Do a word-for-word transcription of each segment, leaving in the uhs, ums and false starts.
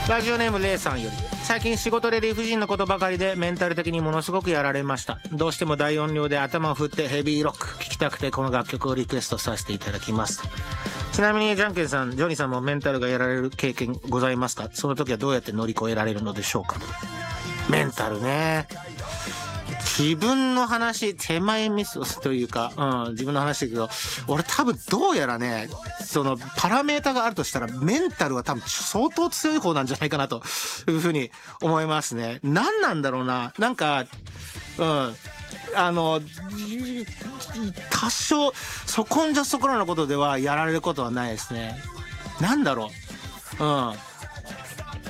ラジオネームレイさんより、最近仕事で理不尽なことばかりでメンタル的にものすごくやられました。どうしても大音量で頭を振ってヘビーロック聴きたくて、この楽曲をリクエストさせていただきます。ちなみにじゃんけんさん、ジョニーさんもメンタルがやられる経験ございますか？その時はどうやって乗り越えられるのでしょうか？メンタルね、自分の話、手前ミスというか、うん、自分の話だけど、俺多分どうやらね、そのパラメータがあるとしたら、メンタルは多分相当強い方なんじゃないかなというふうに思いますね。何なんだろうな。なんか、うん。あの、多少、そこんじゃそこらのことではやられることはないですね。なんだろう。うん。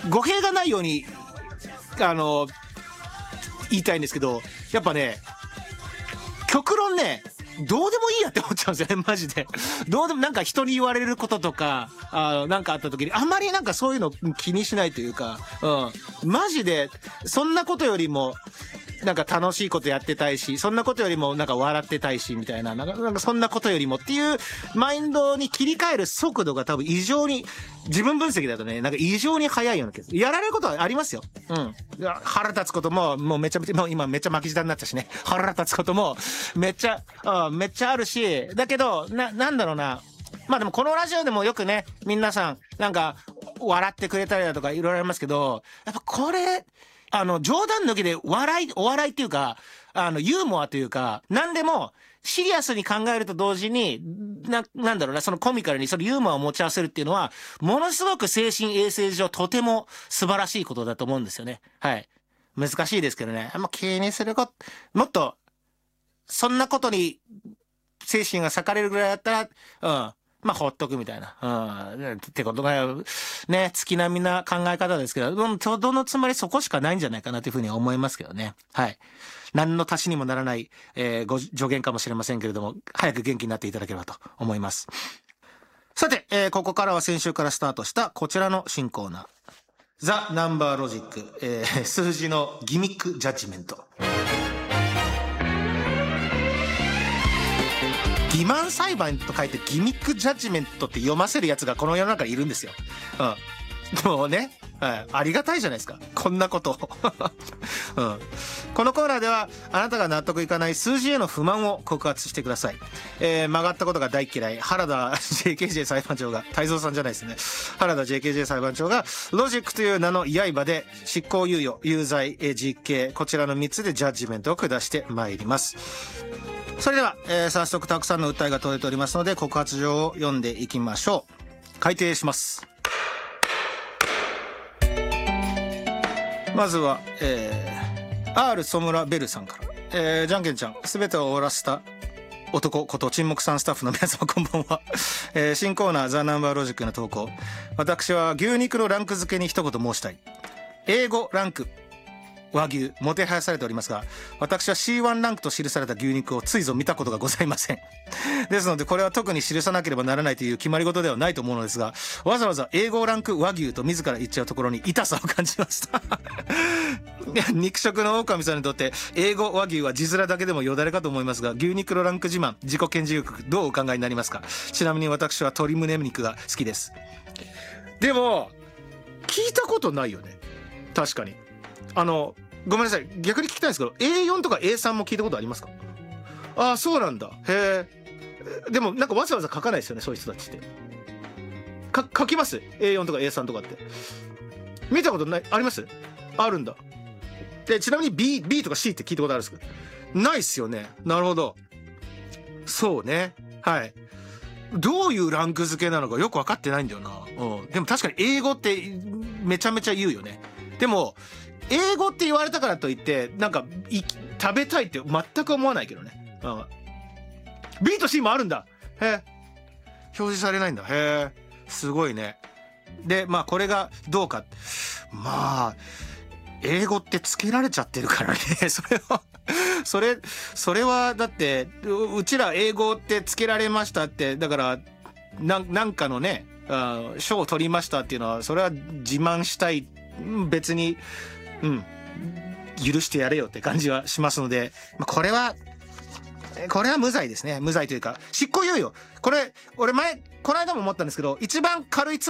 語弊がないように、あの、言いたいんですけど、やっぱね、極論ね、どうでもいいやって思っちゃうんですよね、マジで。どうでもなんか人に言われることとか、あなんかあった時に、あんまりなんかそういうの気にしないというか、うん。マジで、そんなことよりも、なんか楽しいことやってたいし、そんなことよりもなんか笑ってたいし、みたいな、なんか、なんかそんなことよりもっていうマインドに切り替える速度が多分異常に、自分分析だとね、なんか異常に早いような気がする。やられることはありますよ。うん。腹立つことも、もうめちゃめちゃ、もう今めっちゃ巻き舌になったしね。腹立つことも、めっちゃ、うん、めっちゃあるし、だけど、な、なんだろうな。まあでもこのラジオでもよくね、皆さん、なんか、笑ってくれたりだとかいろいろありますけど、やっぱこれ、あの、冗談抜きで笑い、お笑いっていうか、あの、ユーモアというか、何でも、シリアスに考えると同時に、な、なんだろうな、そのコミカルにそのユーモアを持ち合わせるっていうのは、ものすごく精神衛生上とても素晴らしいことだと思うんですよね。はい。難しいですけどね。あんま気にすること、もっと、そんなことに精神が裂かれるぐらいだったら、うん。まあ、ほっとくみたいな。うん。ってことが、ね、月並みな考え方ですけど、うん、ちょうどのつまりそこしかないんじゃないかなというふうに思いますけどね。はい。何の足しにもならない、えー、ご助言かもしれませんけれども、早く元気になっていただければと思います。さて、えー、ここからは先週からスタートしたこちらの新コーナー。ザ・ナンバーロジック、えー、数字のギミックジャッジメント。欺瞞裁判と書いてギミックジャッジメントって読ませるやつがこの世の中にいるんですよ。うん。もうね、はい、ありがたいじゃないですか。こんなことを、うん。このコーナーではあなたが納得いかない数字への不満を告発してください。えー、曲がったことが大嫌い原田 ジェイケージェー 裁判長が、泰造さんじゃないですね。原田 ジェイケージェー 裁判長がロジックという名の刃で執行猶予、有罪、えー、実刑、こちらのみっつでジャッジメントを下してまいります。それでは、えー、早速たくさんの訴えが届いておりますので、告発状を読んでいきましょう。開廷します。まずは、えー、R ソムラベルさんから、えー、じゃんけんちゃん、すべてを終わらせた男こと沈黙さんスタッフの皆様こんばんは。えー、新コーナーザ・ナンバーロジックの投稿。私は牛肉のランク付けに一言申したい。英語ランク和牛もてはやされておりますが、私は シーワン ランクと記された牛肉をついぞ見たことがございません。ですのでこれは特に記さなければならないという決まり事ではないと思うのですが、わざわざ英語ランク和牛と自ら言っちゃうところに痛さを感じました。肉食の狼さんにとって英語和牛は字面だけでもよだれかと思いますが、牛肉のランク自慢自己顕示欲どうお考えになりますか？ちなみに私は鶏胸肉が好きです。でも聞いたことないよね。確かに。あのごめんなさい、逆に聞きたいんですけど エーよん とか エースリー も聞いたことありますか？ああ、そうなんだ。へえ。でもなんかわざわざ書かないですよね、そういう人たちって。か書きます エーよん とか エースリー とかって。見たことない？あります？あるんだ。でちなみに B, B とか C って聞いたことあるんですか？ないっすよね。なるほど。そうね。はい。どういうランク付けなのかよく分かってないんだよな。うん。でも確かに英語ってめちゃめちゃ言うよね。でも英語って言われたからといってなんかい食べたいって全く思わないけどね。うん。B と C もあるんだ。へえ。表示されないんだ。へえ。すごいね。でまあこれがどうか。まあ英語ってつけられちゃってるからね。それはそれそれはだってうちら英語ってつけられましたって、だからななんかのね賞を取りましたっていうのはそれは自慢したい、別にうん許してやれよって感じはしますので、まあ、これはこれは無罪ですね。無罪というか執行猶予。これ俺前この間も思ったんですけど、一番軽い